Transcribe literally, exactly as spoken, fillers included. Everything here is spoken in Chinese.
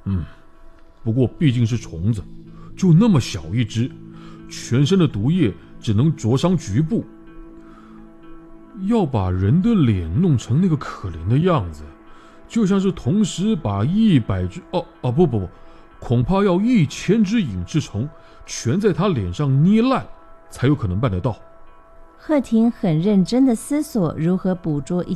嗯，不过毕竟是虫子，就那么小一只，全身的毒液只能灼伤局部。要把人的脸弄成那个可怜的样子，就像是同时把一百只……哦哦不不不，恐怕要一千只隐翅虫全在他脸上捏烂，才有可能办得到。 鹤亭很认真地思索如何捕捉一